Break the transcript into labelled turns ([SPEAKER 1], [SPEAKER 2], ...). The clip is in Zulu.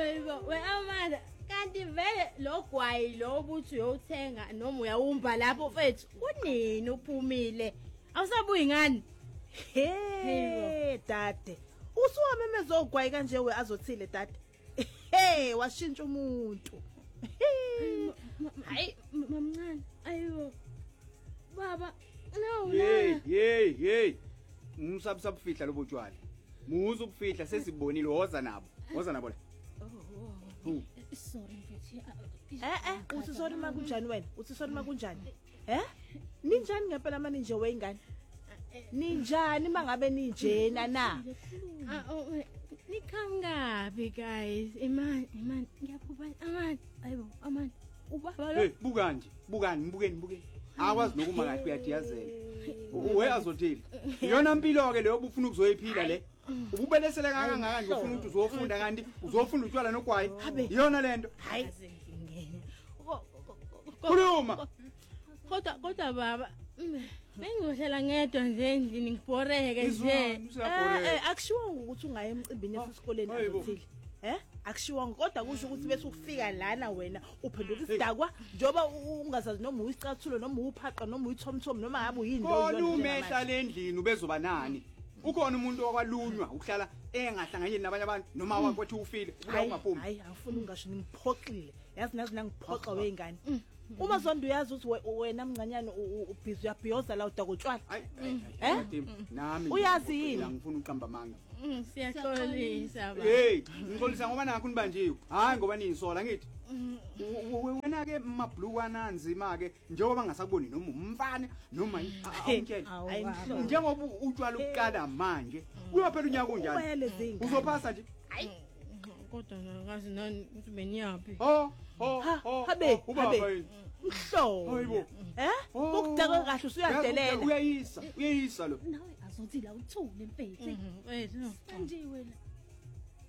[SPEAKER 1] we Amanda kanti vele lo gwayi lo ubuthi uyothenga noma uyawumba lapho mfethu kunini uphumile awusabuyi ngani
[SPEAKER 2] Hey dade usuwamemeza ogwayi kanje we azothile dade hey washintsha umuntu
[SPEAKER 1] hayi mamncane ayibo baba no
[SPEAKER 3] hey umsabusabufihla lobutshwala muza ukufihla sesibonile woza nabo la
[SPEAKER 1] sorry mfethu
[SPEAKER 2] uthi sorry makunjani wena uthi sorry makunjani ninjani ngempela manje nje weyingane ninjani mangabe ninjena na
[SPEAKER 1] nikamngapi guys iman ngiyaphupha aman ayibo aman ubaba lo
[SPEAKER 3] hey bukani mbukeni akwazi nokuma kahle uyadiyazela we azothini iyona impilo ke leyo ubufuna ukuzoyiphila le ububelesele kangaka nje ufuna ukuthi uzofunda kanti uzofunda utshwala nogwayi iyona lento
[SPEAKER 1] hayi sengingene
[SPEAKER 3] khuluma
[SPEAKER 1] kodwa baba bengizohlala ngedwa nje endlini ngiboreke nje
[SPEAKER 2] akushiwonga ukuthi ungaye emcimbini esikoleni azothile akushiwonga kodwa kusho ukuthi bese ufika lana wena uphenduka isidakwa njoba ungazazi noma uyisicathulo noma uphaqa noma uyithomthom noma ngabe uyini
[SPEAKER 3] lo yona umehla lendlini ubezoba nani ukhona umuntu okwalunywa ukuhlala engahlanganyeli nabanye abantu noma wakwethi ufile ungaphumi
[SPEAKER 2] hayi angifuni ungasho ngiphoxile yazi nangiphoxa weyingane uma zonke uyazi ukuthi wena mncanyana ubhizi uyabhiyoza la udakotshwala
[SPEAKER 3] nami
[SPEAKER 2] uyazi yini
[SPEAKER 3] ngifuna uqamba manga
[SPEAKER 1] siyaxolisa baba
[SPEAKER 3] hey ngixolisa ngoba nakho nibanjiwe hayi ngoba niyisola ngithi wena ke mabhluku ananzima ke njengoba ngasakuboni noma umfana noma awuntshela njengoba utshwala ukuqala manje uyophela unyaka unjani uzophasa nje
[SPEAKER 1] hayi kodwa ngazi nani ukuthi beniyapi
[SPEAKER 2] habe mhlobo ukudaka kahle usuyadelela
[SPEAKER 3] uyayisa lo
[SPEAKER 4] nawe azothi la uthule mfethu
[SPEAKER 1] wethu
[SPEAKER 4] manje wena